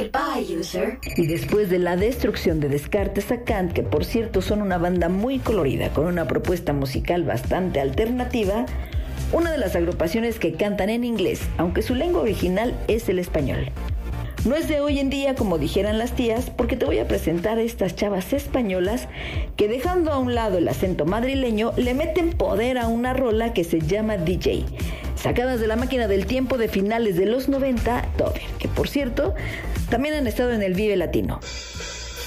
Goodbye, user. Y después de la destrucción de Descartes a Kant, que por cierto son una banda muy colorida, con una propuesta musical bastante alternativa, una de las agrupaciones que cantan en inglés, aunque su lengua original es el español. No es de hoy en día, como dijeran las tías, porque te voy a presentar a estas chavas españolas que, dejando a un lado el acento madrileño, le meten poder a una rola que se llama DJ, sacadas de la máquina del tiempo de finales de los 90, que por cierto, también han estado en el Vive Latino.